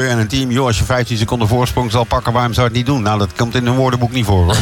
En een team, joh, als je 15 seconden voorsprong zal pakken, waarom zou het niet doen? Nou, dat komt in een woordenboek niet voor, hoor.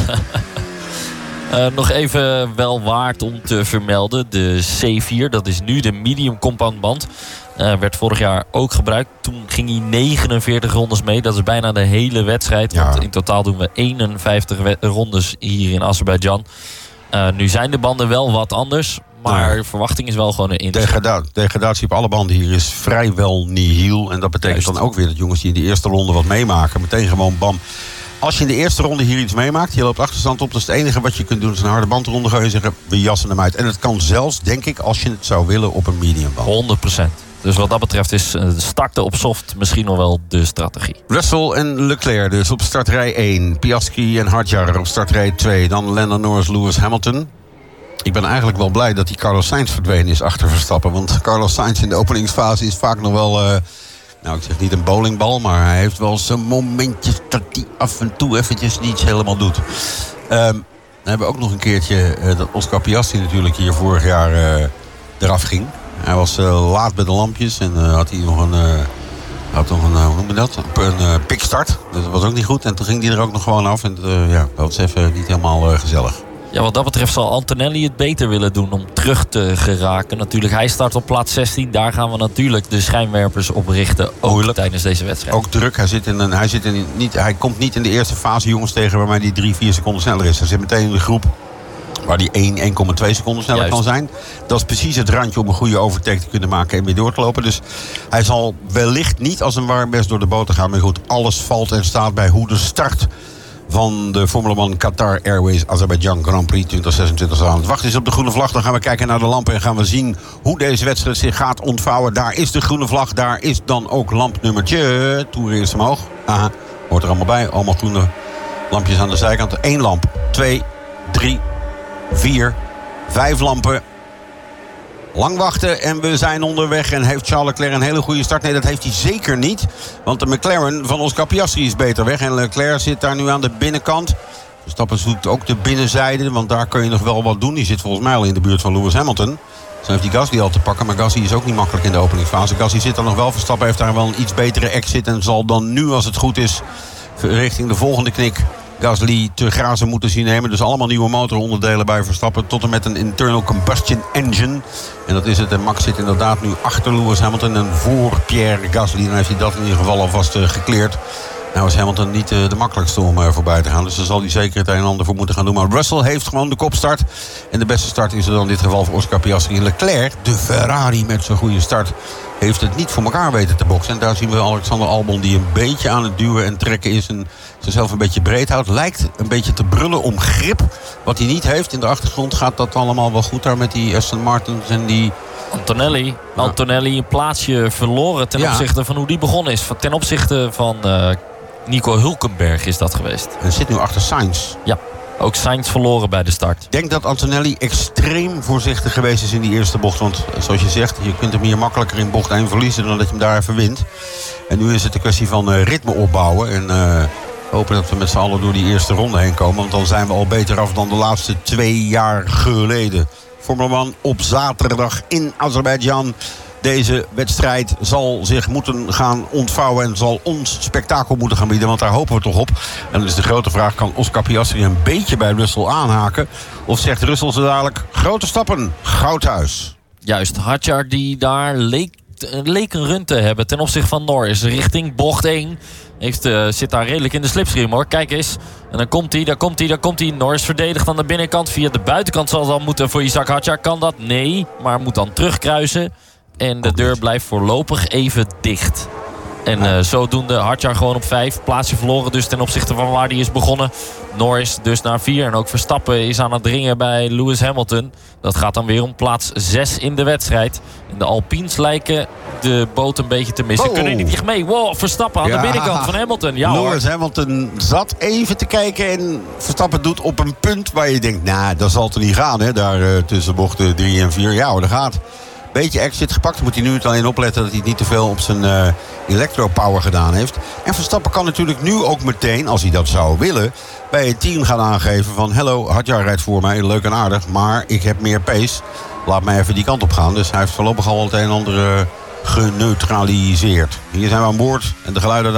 Nog even wel waard om te vermelden. De C4, dat is nu de medium compound band. Werd vorig jaar ook gebruikt. Toen ging hij 49 rondes mee. Dat is bijna de hele wedstrijd. Ja. Want in totaal doen we 51 rondes hier in Azerbeidzjan. Nu zijn de banden wel wat anders. Maar de verwachting is wel gewoon een indruk. Degradatie op alle banden hier is vrijwel nihil. En dat betekent dan ook weer dat jongens die in de eerste ronde wat meemaken, meteen gewoon bam. Als je in de eerste ronde hier iets meemaakt, je loopt achterstand op, dat is het enige wat je kunt doen. Is een harde bandronde gooien en zeggen, we jassen hem uit. En het kan zelfs, denk ik, als je het zou willen, op een medium band. 100%. Dus wat dat betreft is starten op soft misschien nog wel de strategie. Russell en Leclerc dus op startrij 1. Piastri en Hadjar op startrij 2. Dan Lando Norris, Lewis Hamilton. Ik ben eigenlijk wel blij dat die Carlos Sainz verdwenen is achter Verstappen. Want Carlos Sainz in de openingsfase is vaak nog wel... nou, ik zeg niet een bowlingbal, maar hij heeft wel zijn momentjes dat hij af en toe eventjes niets helemaal doet. We hebben ook nog een keertje dat Oscar Piastri natuurlijk hier vorig jaar eraf ging. Hij was laat bij de lampjes en had hij nog een... hoe noem je dat? Een pikstart. Dat was ook niet goed. En toen ging hij er ook nog gewoon af. En dat was even niet helemaal gezellig. Ja, wat dat betreft zal Antonelli het beter willen doen om terug te geraken. Natuurlijk, hij start op plaats 16. Daar gaan we natuurlijk de schijnwerpers op richten. Ook tijdens deze wedstrijd. Ook druk. Hij komt niet in de eerste fase jongens tegen waarmee hij 3-4 seconden sneller is. Hij zit meteen in de groep waar die 1,2 seconden sneller kan zijn. Dat is precies het randje om een goede overtake te kunnen maken en weer door te lopen. Dus hij zal wellicht niet als een warmbest door de boter gaan. Maar goed, alles valt en staat bij hoe de start van de Formula 1 Qatar Airways Azerbeidzjan Grand Prix 2026 aan het wachten is op de groene vlag. Dan gaan we kijken naar de lampen en gaan we zien hoe deze wedstrijd zich gaat ontvouwen. Daar is de groene vlag, daar is dan ook lampnummertje. Toer eerst omhoog. Aha, hoort er allemaal bij. Allemaal groene lampjes aan de zijkant. 1 lamp, 2, 3, 4, 5 lampen. Lang wachten en we zijn onderweg. En heeft Charles Leclerc een hele goede start? Nee, dat heeft hij zeker niet. Want de McLaren van Oscar Piastri is beter weg. En Leclerc zit daar nu aan de binnenkant. Verstappen zoekt ook de binnenzijde. Want daar kun je nog wel wat doen. Die zit volgens mij al in de buurt van Lewis Hamilton. Dan heeft die Gasly al te pakken. Maar Gasly is ook niet makkelijk in de openingsfase. Gasly zit er nog wel. Verstappen heeft daar wel een iets betere exit. En zal dan nu, als het goed is, richting de volgende knik Gasly te grazen moeten zien nemen. Dus allemaal nieuwe motoronderdelen bij Verstappen. Tot en met een internal combustion engine. En dat is het. En Max zit inderdaad nu achter Lewis Hamilton en voor Pierre Gasly. Dan heeft hij dat in ieder geval alvast gekleerd. Nou is Hamilton niet de makkelijkste om voorbij te gaan. Dus daar zal hij zeker het een en ander voor moeten gaan doen. Maar Russell heeft gewoon de kopstart. En de beste start is er dan in dit geval voor Oscar Piastri. En Leclerc, de Ferrari met zijn goede start, heeft het niet voor elkaar weten te boksen. En daar zien we Alexander Albon die een beetje aan het duwen en trekken is. En zichzelf een beetje breed houdt. Lijkt een beetje te brullen om grip. Wat hij niet heeft. In de achtergrond gaat dat allemaal wel goed daar met die Aston Martins en die... Antonelli een plaatsje verloren ten opzichte van hoe die begonnen is. Ten opzichte van Nico Hülkenberg is dat geweest. En zit nu achter Sainz. Ja, ook Sainz verloren bij de start. Ik denk dat Antonelli extreem voorzichtig geweest is in die eerste bocht. Want zoals je zegt, je kunt hem hier makkelijker in bocht 1 verliezen dan dat je hem daar even wint. En nu is het een kwestie van ritme opbouwen. En hopen dat we met z'n allen door die eerste ronde heen komen. Want dan zijn we al beter af dan de laatste 2 jaar geleden. Formula 1 op zaterdag in Azerbeidzjan. Deze wedstrijd zal zich moeten gaan ontvouwen en zal ons spektakel moeten gaan bieden. Want daar hopen we toch op. En dan is de grote vraag, kan Oscar Piastri een beetje bij Russell aanhaken? Of zegt Russell zo dadelijk, grote stappen, goudhuis? Juist, Hadjar die daar leek een run te hebben ten opzichte van Norris. Richting bocht 1. Zit daar redelijk in de slipstream hoor. Kijk eens. En daar komt hij. Norris verdedigt aan de binnenkant. Via de buitenkant zal het dan moeten voor Isaac Hadjar. Kan dat? Nee. Maar moet dan terugkruisen. En de deur blijft voorlopig even dicht. En zodoende Hadjar gewoon op 5. Plaatsje verloren dus ten opzichte van waar hij is begonnen. Norris dus naar 4. En ook Verstappen is aan het dringen bij Lewis Hamilton. Dat gaat dan weer om plaats 6 in de wedstrijd. En de Alpines lijken de boot een beetje te missen. Kunnen niet echt mee. Wow, Verstappen aan de binnenkant van Hamilton. Ja, Lewis Hamilton zat even te kijken. En Verstappen doet op een punt waar je denkt, nou, dat zal er niet gaan. Hè? Daar tussen bochten 3 en 4. Ja hoor, dat gaat. Beetje exit gepakt. Moet hij nu alleen opletten dat hij niet te veel op zijn electro-power gedaan heeft. En Verstappen kan natuurlijk nu ook meteen, als hij dat zou willen, bij het team gaan aangeven van, hello, Hadjar rijdt voor mij, leuk en aardig, maar ik heb meer pace. Laat mij even die kant op gaan. Dus hij heeft voorlopig al het een en ander geneutraliseerd. Hier zijn we aan boord en de geluiden